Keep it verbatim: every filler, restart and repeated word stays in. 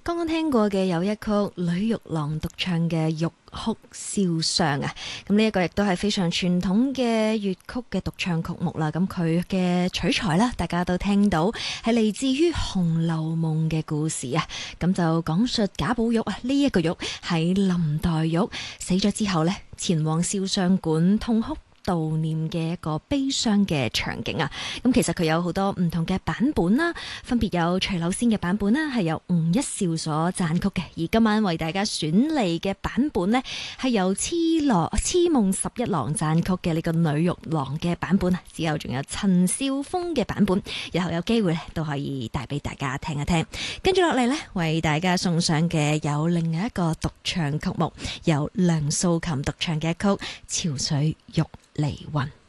剛剛聽過嘅有一曲呂玉郎獨唱嘅《玉哭燒傷》啊，咁呢一個亦都係非常傳統嘅粵曲嘅獨唱曲目啦。咁佢嘅取材啦，大家都聽到係嚟自於《紅樓夢》嘅故事啊。咁就講述賈寶玉啊，呢、這、一個玉係林黛玉死咗之後呢，前往燒傷館痛哭悼念嘅一個悲傷嘅場景啊。咁其實佢有好多唔同嘅版本啦，分別有徐柳仙嘅版本啦，係由吳一笑所撰曲嘅。而今晚為大家選嚟嘅版本呢，係由痴郎痴夢十一郎撰曲嘅呢個呂玉郎嘅版本啊。之後仲有陳少峰嘅版本，日後有機會咧都可以帶俾大家聽一聽。跟住落嚟呢，為大家送上嘅有另外一個獨唱曲目，由梁素琴獨唱嘅一曲《潮水玉離魂》。